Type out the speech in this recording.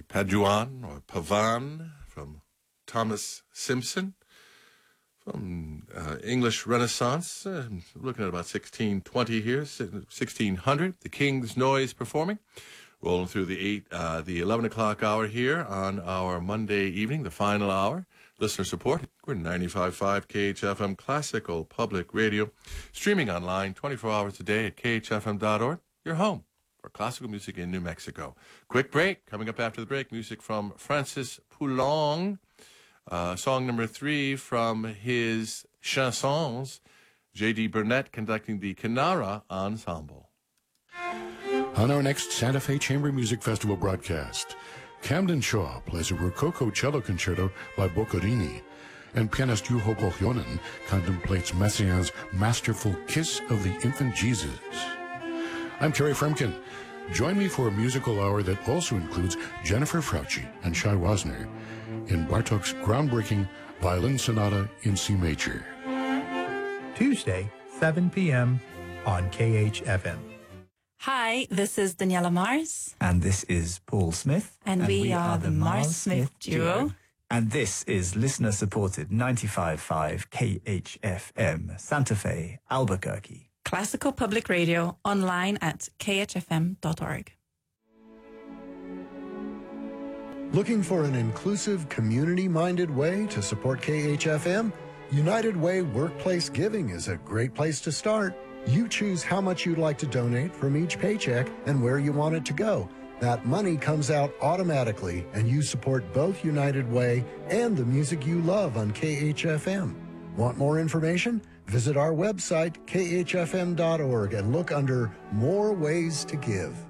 Paduan or Pavan from Thomas Simpson. From English Renaissance, looking at about 1620 here, 1600. The King's Noise performing. Rolling through the 11 o'clock hour here on our Monday evening, the final hour. Listener support. We're 95.5 KHFM Classical Public Radio. Streaming online 24 hours a day at khfm.org. Your home for classical music in New Mexico. Quick break. Coming up after the break, music from Francis Poulenc. Song number 3 from his chansons. J.D. Burnett conducting the Canara Ensemble. On our next Santa Fe Chamber Music Festival broadcast, Camden Shaw plays a Rococo cello concerto by Boccherini, and pianist Juho Pohjonen contemplates Messiaen's masterful Kiss of the Infant Jesus. I'm Kerry Fremkin. Join me for a musical hour that also includes Jennifer Frautschi and Shai Wasner in Bartók's groundbreaking Violin Sonata in C Major. Tuesday, 7 p.m. on KHFM. Hi, this is Daniela Mars. And this is Paul Smith. And we are the Mars-Smith duo. And this is listener-supported 95.5 KHFM, Santa Fe, Albuquerque. Classical Public Radio, online at khfm.org. Looking for an inclusive, community-minded way to support KHFM? United Way Workplace Giving is a great place to start. You choose how much you'd like to donate from each paycheck and where you want it to go. That money comes out automatically, and you support both United Way and the music you love on KHFM. Want more information? Visit our website, khfm.org, and look under More Ways to Give.